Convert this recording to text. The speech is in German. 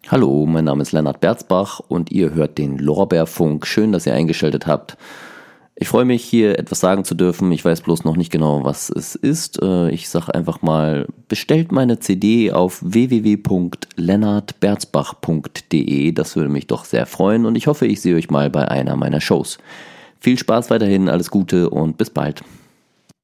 Hallo, mein Name ist Lennart Berzbach und ihr hört den Lorbeerfunk. Schön, dass ihr eingeschaltet habt. Ich freue mich, hier etwas sagen zu dürfen. Ich weiß bloß noch nicht genau, was es ist. Ich sage einfach mal, bestellt meine CD auf www.lennartberzbach.de. Das würde mich doch sehr freuen und ich hoffe, ich sehe euch mal bei einer meiner Shows. Viel Spaß weiterhin, alles Gute und bis bald.